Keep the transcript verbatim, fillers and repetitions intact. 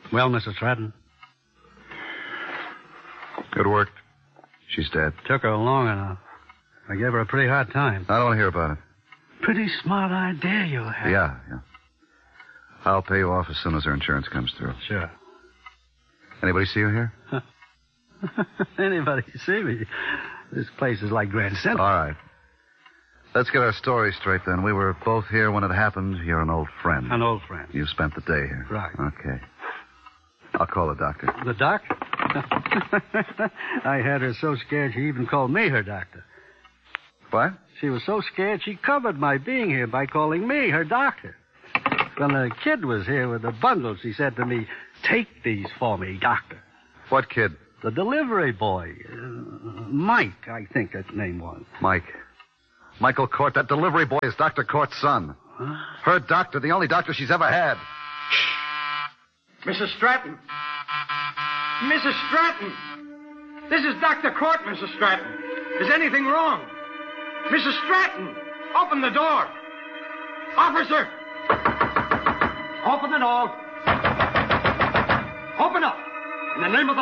Well, Missus Stratton? Good work. She's dead. Took her long enough. I gave her a pretty hard time. I don't want to hear about it. Pretty smart idea you have. Yeah, yeah. I'll pay you off as soon as her insurance comes through. Sure. Anybody see you here? Anybody see me? This place is like Grand Central. All right. Let's get our story straight, then. We were both here when it happened. You're an old friend. An old friend. You spent the day here. Right. Okay. I'll call the doctor. The doctor? I had her so scared she even called me her doctor. What? She was so scared she covered my being here by calling me her doctor. When the kid was here with the bundles, she said to me, "Take these for me, doctor." What kid? The delivery boy. Uh, Mike, I think his name was. Mike. Michael Court. That delivery boy is Doctor Court's son. Huh? Her doctor, the only doctor she's ever had. Shh. Missus Stratton. Missus Stratton. This is Doctor Court, Missus Stratton. Is anything wrong? Missus Stratton, open the door. Officer. Open the door. Open up. In the name of the